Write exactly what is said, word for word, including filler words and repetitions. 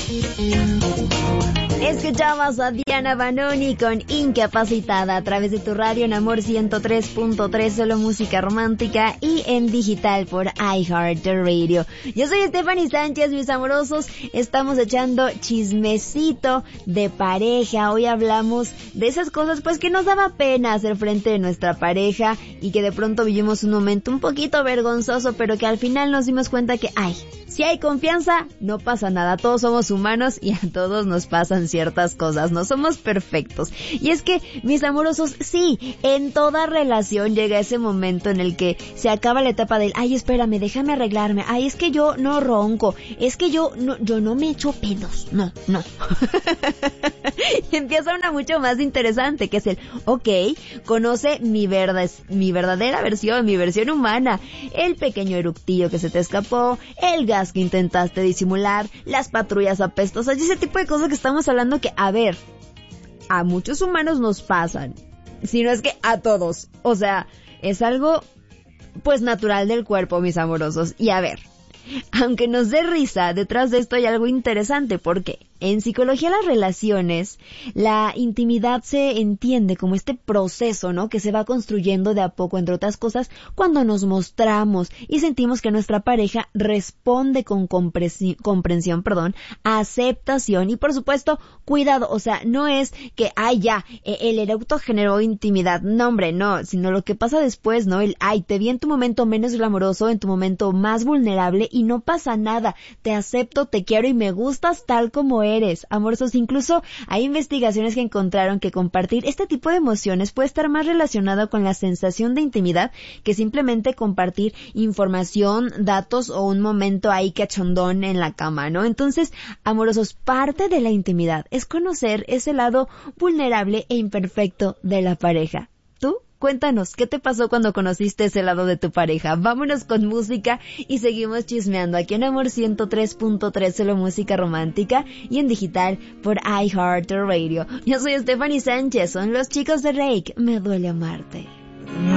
Escuchamos a Diana Banoni con Incapacitada a través de tu radio en Amor ciento tres punto tres, solo música romántica, y en digital por iHeartRadio. Yo soy Stephanie Sánchez, mis amorosos. Estamos echando chismecito de pareja. Hoy hablamos de esas cosas pues que nos daba pena hacer frente de nuestra pareja y que de pronto vivimos un momento un poquito vergonzoso, pero que al final nos dimos cuenta que, ay, si hay confianza, no pasa nada. Todos somos humanos y a todos nos pasan ciertas cosas. No somos perfectos. Y es que, mis amorosos, sí, en toda relación llega ese momento en el que se acaba la etapa del, ay, espérame, déjame arreglarme. Ay, es que yo no ronco. Es que yo no, yo no me echo pedos. No, no. Y empieza una mucho más interesante, que es el, ok, conoce mi verdad, mi verdadera versión, mi versión humana. El pequeño eructillo que se te escapó, el gas que intentaste disimular, las patrullas apestosas y ese tipo de cosas que estamos hablando que, a ver, a muchos humanos nos pasan, si no es que a todos. O sea, es algo pues natural del cuerpo, mis amorosos. Y a ver, aunque nos dé risa, detrás de esto hay algo interesante, porque en psicología de las relaciones, la intimidad se entiende como este proceso, ¿no?, que se va construyendo de a poco, entre otras cosas, cuando nos mostramos y sentimos que nuestra pareja responde con comprensión, comprensión, perdón, aceptación y, por supuesto, cuidado. O sea, no es que, ay, ya, el eructo generó intimidad. No, hombre, no, sino lo que pasa después, ¿no? El, ay, te vi en tu momento menos glamoroso, en tu momento más vulnerable y no pasa nada. Te acepto, te quiero y me gustas tal como eres, amorosos. Incluso hay investigaciones que encontraron que compartir este tipo de emociones puede estar más relacionado con la sensación de intimidad que simplemente compartir información, datos o un momento ahí cachondón en la cama, ¿no? Entonces, amorosos, parte de la intimidad es conocer ese lado vulnerable e imperfecto de la pareja. ¿Tú? Cuéntanos, ¿qué te pasó cuando conociste ese lado de tu pareja? Vámonos con música y seguimos chismeando aquí en Amor ciento tres punto tres, solo música romántica, y en digital por iHeartRadio. Yo soy Stephanie Sánchez, son los chicos de Rake, Me Duele Amarte.